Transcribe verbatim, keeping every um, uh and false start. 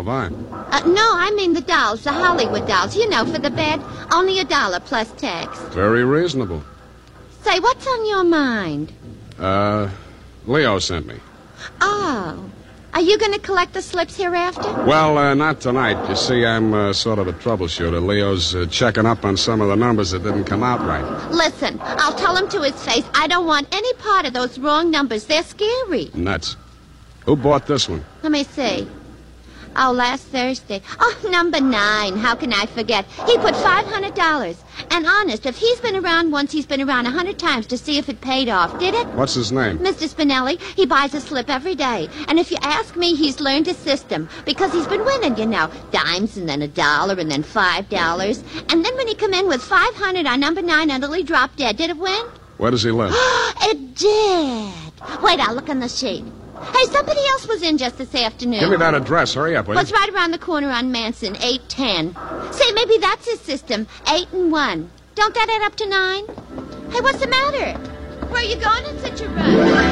have I? Uh, no, I mean the dolls, the Hollywood dolls. You know, for the bed. Only a dollar plus tax. Very reasonable. Say, what's on your mind? Uh, Leo sent me. Oh. Are you going to collect the slips hereafter? Well, uh, not tonight. You see, I'm uh, sort of a troubleshooter. Leo's uh, checking up on some of the numbers that didn't come out right. Listen, I'll tell him to his face I don't want any part of those wrong numbers. They're scary. Nuts. Who bought this one? Let me see. Oh, last Thursday. Oh, number nine. How can I forget? He put five hundred dollars. And honest, if he's been around once, he's been around a hundred times to see if it paid off. Did it? What's his name? Mister Spinelli. He buys a slip every day. And if you ask me, he's learned a system. Because he's been winning, you know. Dimes and then a dollar and then five dollars. And then when he come in with five hundred on number nine until he dropped dead, did it win? Where does he live? It did. Wait, I'll look on the sheet. Hey, somebody else was in just this afternoon. Give me that address. Hurry up, will you? Well, it's right around the corner on Manson, eight ten. Say, maybe that's his system, eight and one. Don't that add up to nine? Hey, what's the matter? Where are you going in such a rush?